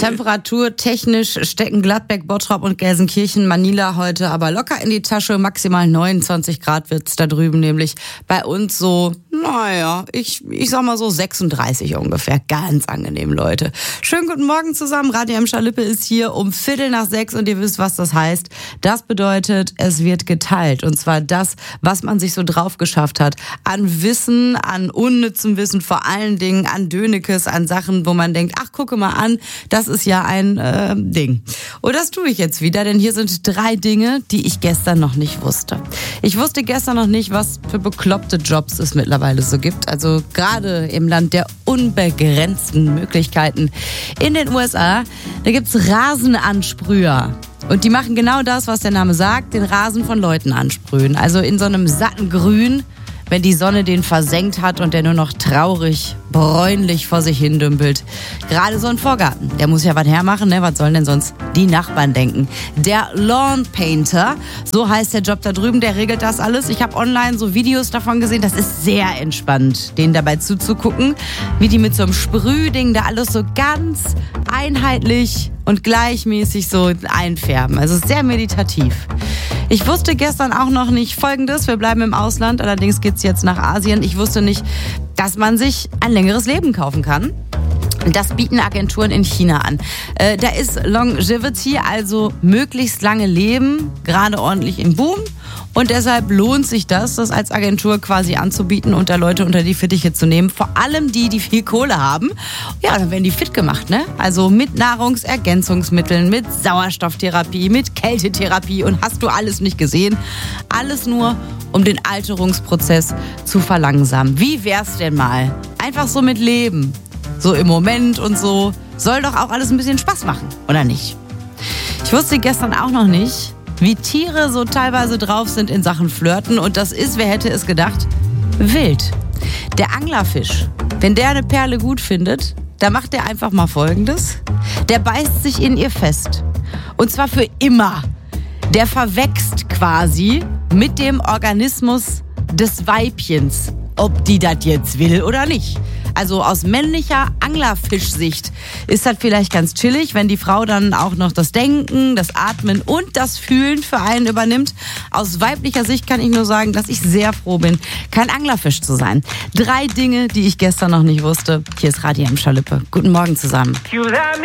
Temperaturtechnisch stecken Gladbeck, Bottrop und Gelsenkirchen, Manila heute aber locker in die Tasche. Maximal 29 Grad wird's da drüben, nämlich bei uns so, naja, ich sag mal so 36 ungefähr. Ganz angenehm, Leute. Schönen guten Morgen zusammen. Radio Emscher Lippe ist hier um 5:45 und ihr wisst, was das heißt. Das bedeutet, es wird geteilt. Und zwar das, was man sich so drauf geschafft hat. An Wissen, an unnützem Wissen, vor allen Dingen an Dönekes, an Sachen, wo man denkt, ach, gucke mal an, das ist ja ein Ding. Und das tue ich jetzt wieder, denn hier sind 3 Dinge, die ich gestern noch nicht wusste. Ich wusste gestern noch nicht, was für bekloppte Jobs es mittlerweile so gibt. Also gerade im Land der unbegrenzten Möglichkeiten. In den USA, da gibt's Rasenansprüher. Und die machen genau das, was der Name sagt, den Rasen von Leuten ansprühen. Also in so einem satten Grün, wenn die Sonne den versenkt hat und der nur noch traurig, bräunlich vor sich hin dümpelt. Gerade so ein Vorgarten, der muss ja was hermachen, ne? Was sollen denn sonst die Nachbarn denken? Der Lawn Painter, so heißt der Job da drüben, der regelt das alles. Ich habe online so Videos davon gesehen, das ist sehr entspannt, denen dabei zuzugucken, wie die mit so einem Sprühding da alles so ganz einheitlich und gleichmäßig so einfärben. Also sehr meditativ. Ich wusste gestern auch noch nicht Folgendes, wir bleiben im Ausland, allerdings geht's jetzt nach Asien. Ich wusste nicht, dass man sich ein längeres Leben kaufen kann. Das bieten Agenturen in China an. Da ist Longevity, also möglichst lange Leben, gerade ordentlich im Boom. Und deshalb lohnt sich das als Agentur quasi anzubieten und da Leute unter die Fittiche zu nehmen. Vor allem die viel Kohle haben. Ja, dann werden die fit gemacht, ne? Also mit Nahrungsergänzungsmitteln, mit Sauerstofftherapie, mit Kältetherapie und hast du alles nicht gesehen. Alles nur, um den Alterungsprozess zu verlangsamen. Wie wär's denn mal? Einfach so mit Leben. So im Moment und so. Soll doch auch alles ein bisschen Spaß machen, oder nicht? Ich wusste gestern auch noch nicht, wie Tiere so teilweise drauf sind in Sachen Flirten. Und das ist, wer hätte es gedacht, wild. Der Anglerfisch, wenn der eine Perle gut findet, da macht der einfach mal Folgendes. Der beißt sich in ihr fest. Und zwar für immer. Der verwächst quasi mit dem Organismus des Weibchens, ob die das jetzt will oder nicht. Also aus männlicher Anglerfischsicht ist das vielleicht ganz chillig, wenn die Frau dann auch noch das Denken, das Atmen und das Fühlen für einen übernimmt. Aus weiblicher Sicht kann ich nur sagen, dass ich sehr froh bin, kein Anglerfisch zu sein. 3 Dinge, die ich gestern noch nicht wusste. Hier ist Radio Emscher Lippe. Guten Morgen zusammen.